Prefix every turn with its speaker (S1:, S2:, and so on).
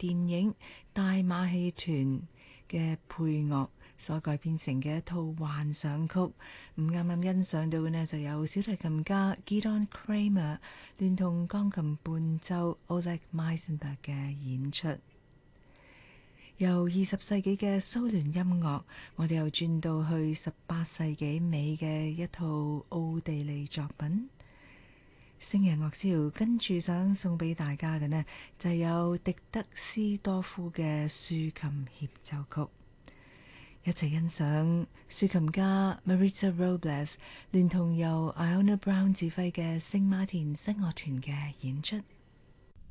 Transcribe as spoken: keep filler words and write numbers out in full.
S1: 電影《大馬戲團》嘅配樂所改編成嘅一套幻想曲。咁啱啱欣賞到嘅呢，就有小提琴家 Gidon Kremer 聯同鋼琴伴奏 Oleg Meisenberg 嘅演出。由二十世紀嘅蘇聯音樂，我哋又轉到去十八世紀尾嘅一套奧地利作品。星人樂潮跟住想送俾大家嘅呢，就有狄德斯多夫嘅豎琴協奏曲。一齊欣賞豎琴家 Maritza Robles 聯同由 Iona Brown 指揮嘅聖馬田新樂團嘅演出。